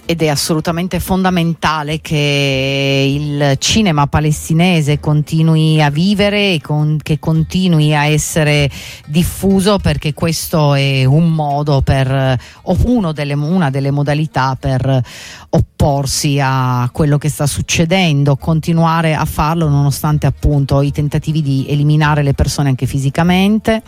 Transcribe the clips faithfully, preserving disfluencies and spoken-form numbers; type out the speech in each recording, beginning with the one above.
ed è assolutamente fondamentale che il cinema palestinese continui a vivere e con, che continui a essere diffuso, perché questo è un modo per, o uno delle, una delle modalità per opporsi a quello che sta succedendo, continuare a farlo nonostante appunto i tentativi di eliminare le persone anche fisicamente.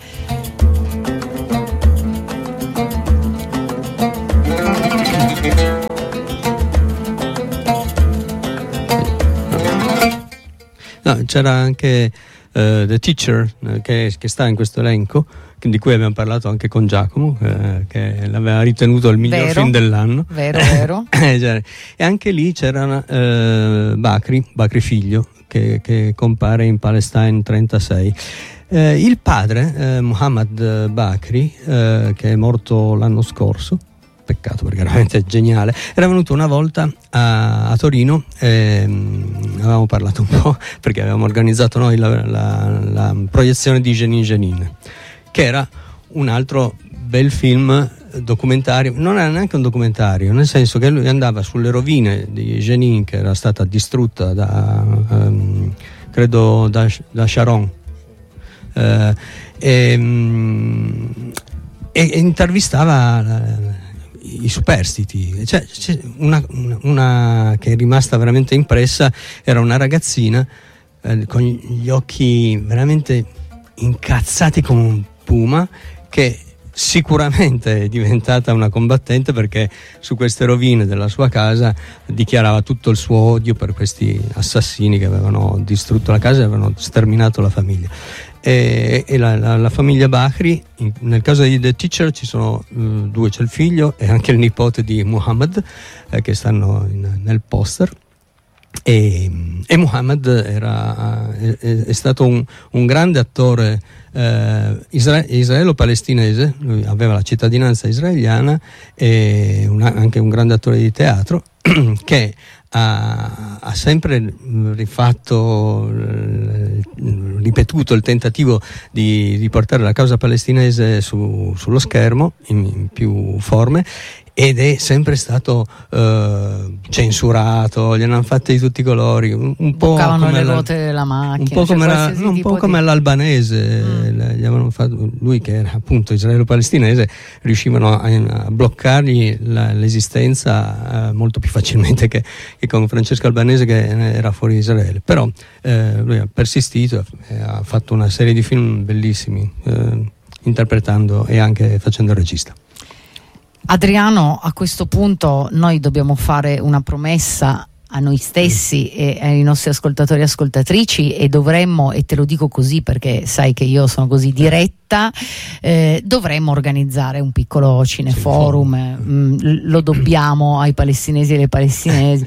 No, c'era anche uh, The Teacher, uh, che, che sta in questo elenco, di cui abbiamo parlato anche con Giacomo, uh, che l'aveva ritenuto il miglior vero, film dell'anno. Vero, vero. E anche lì c'era uh, Bakri, Bakri figlio, che, che compare in Palestine trentasei. Uh, il padre, uh, Muhammad Bakri, uh, che è morto l'anno scorso, peccato perché era veramente geniale, era venuto una volta a, a Torino e um, avevamo parlato un po' perché avevamo organizzato noi la, la, la proiezione di Jenin Jenin, che era un altro bel film documentario. Non era neanche un documentario, nel senso che lui andava sulle rovine di Jenin, che era stata distrutta da um, credo da, da Sharon, uh, e, um, e, e intervistava la, i superstiti. Cioè, una, una che è rimasta veramente impressa era una ragazzina eh, con gli occhi veramente incazzati come un puma, che sicuramente è diventata una combattente, perché su queste rovine della sua casa dichiarava tutto il suo odio per questi assassini che avevano distrutto la casa e avevano sterminato la famiglia. E, e la, la, la famiglia Bakri, in, nel caso di The Teacher ci sono uh, due, c'è il figlio e anche il nipote di Muhammad, eh, che stanno in, nel poster. E, e Muhammad era, è, è stato un, un grande attore eh, isra- israelo-palestinese. Lui aveva la cittadinanza israeliana e una, anche un grande attore di teatro che ha, ha sempre rifatto, ripetuto il tentativo di, di portare la causa palestinese su, sullo schermo in, in più forme, ed è sempre stato uh, censurato, gliene hanno fatte di tutti i colori, un, un po' come le la, ruote della macchina, un po' come, cioè la, no, un po' come di... l'albanese, mm. gli avevano fatto, lui che era appunto israelo-palestinese, riuscivano a, a bloccargli la, l'esistenza uh, molto più facilmente che, che con Francesco Albanese, che era fuori Israele. Però eh, lui ha persistito e ha fatto una serie di film bellissimi, eh, interpretando e anche facendo il regista. Adriano, a questo punto noi dobbiamo fare una promessa a noi stessi e ai nostri ascoltatori e ascoltatrici, e dovremmo, e te lo dico così perché sai che io sono così diretta, eh, dovremmo organizzare un piccolo cineforum, mm, lo dobbiamo ai palestinesi e alle palestinesi.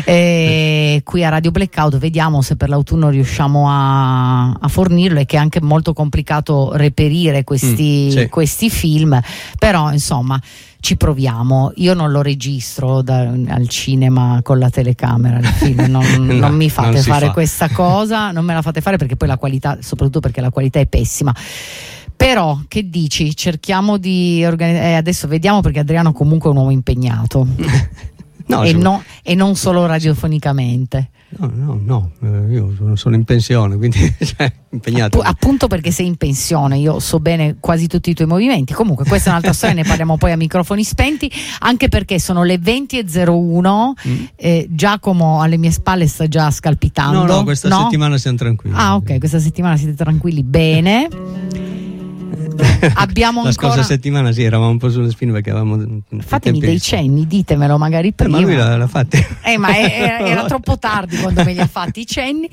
E qui a Radio Blackout vediamo se per l'autunno riusciamo a, a fornirlo, e che è anche molto complicato reperire questi, mm, sì. questi film, però insomma ci proviamo. Io non lo registro da, al cinema con la telecamera il film, non, no, non mi fate non fare fa. questa cosa, non me la fate fare, perché poi la qualità, soprattutto perché la qualità è pessima. Però che dici? Cerchiamo di organizzare, eh, adesso vediamo, perché Adriano comunque è un uomo impegnato. No, e, no, e non solo radiofonicamente. No, no, no, io sono in pensione, quindi cioè, impegnato. App- appunto perché sei in pensione, io so bene quasi tutti i tuoi movimenti. Comunque questa è un'altra storia, ne parliamo poi a microfoni spenti, anche perché sono le venti e zero uno, mm. eh, Giacomo alle mie spalle sta già scalpitando. No, no, questa no? settimana siamo tranquilli. Ah, ok, questa settimana siete tranquilli, bene. Abbiamo la ancora... scorsa settimana sì, eravamo un po' sulle spine perché avevamo fatemi dei cenni, ditemelo magari prima. Eh, ma lui l'ha, l'ha fatti eh, ma era, era troppo tardi quando me li ha fatti i cenni.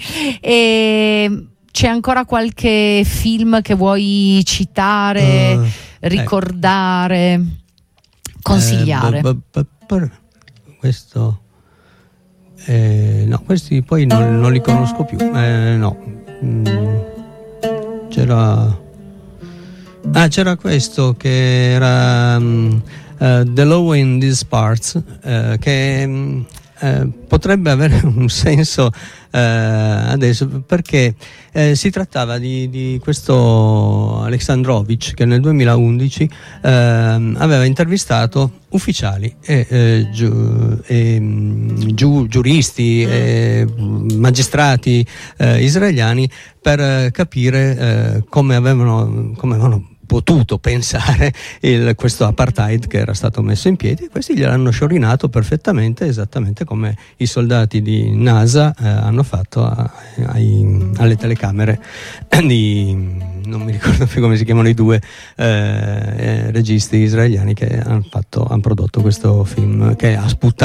E c'è ancora qualche film che vuoi citare, uh, ricordare, ecco. consigliare? Eh, b- b- b- questo eh, no, questi poi non, non li conosco più, eh, no mm, c'era Ah, c'era questo che era um, uh, The Law in These Parts, uh, che um, eh, potrebbe avere un senso eh, adesso, perché eh, si trattava di, di questo Aleksandrovich che nel duemilaundici eh, aveva intervistato ufficiali e, eh, giu, e giu, giuristi e magistrati eh, israeliani per capire eh, come avevano, come avevano potuto pensare il, questo apartheid che era stato messo in piedi, e questi gliel'hanno sciorinato perfettamente, esattamente come i soldati di NASA eh, hanno fatto a, ai, alle telecamere di, non mi ricordo più come si chiamano i due eh, registi israeliani che hanno fatto, hanno prodotto questo film che ha sputtato